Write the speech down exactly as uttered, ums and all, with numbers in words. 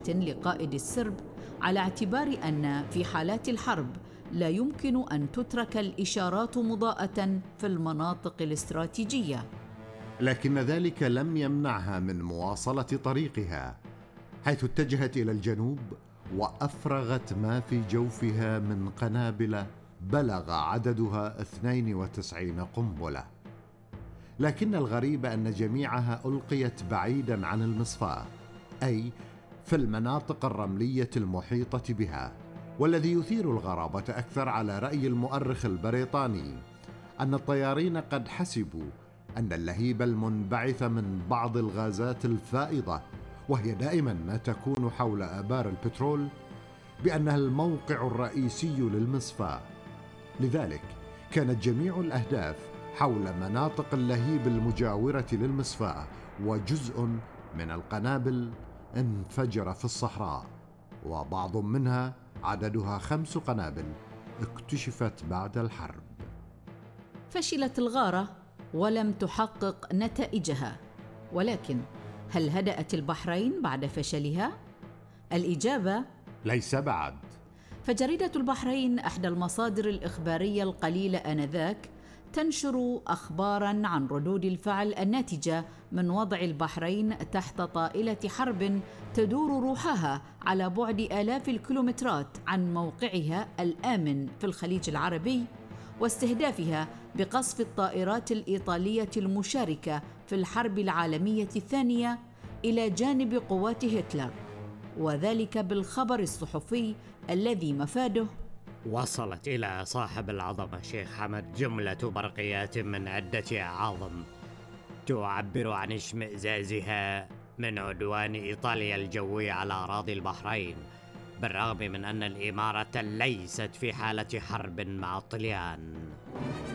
لقائد السرب على اعتبار أن في حالات الحرب لا يمكن أن تترك الإشارات مضاءة في المناطق الاستراتيجية. لكن ذلك لم يمنعها من مواصلة طريقها، حيث اتجهت إلى الجنوب وأفرغت ما في جوفها من قنابل بلغ عددها اثنين وتسعين قنبلة. لكن الغريب أن جميعها ألقيت بعيداً عن المصفاة، أي في المناطق الرملية المحيطة بها. والذي يثير الغرابة أكثر على رأي المؤرخ البريطاني أن الطيارين قد حسبوا أن اللهيب المنبعث من بعض الغازات الفائضة، وهي دائما ما تكون حول آبار البترول، بأنها الموقع الرئيسي للمصفاة. لذلك كانت جميع الأهداف حول مناطق اللهيب المجاورة للمصفاة، وجزء من القنابل انفجر في الصحراء، وبعض منها عددها خمس قنابل اكتشفت بعد الحرب. فشلت الغارة ولم تحقق نتائجها، ولكن هل هدأت البحرين بعد فشلها؟ الإجابة ليس بعد. فجريدة البحرين أحدى المصادر الإخبارية القليلة آنذاك تنشر أخباراً عن ردود الفعل الناتجة من وضع البحرين تحت طائلة حرب تدور روحها على بعد آلاف الكيلومترات عن موقعها الآمن في الخليج العربي، واستهدافها بقصف الطائرات الإيطالية المشاركة في الحرب العالمية الثانية إلى جانب قوات هتلر، وذلك بالخبر الصحفي الذي مفاده: وصلت إلى صاحب العظمة شيخ حمد جملة برقيات من عدة أعاظم تعبر عن اشمئزازها من عدوان إيطاليا الجوي على أراضي البحرين، بالرغم من أن الإمارة ليست في حالة حرب مع الطليان.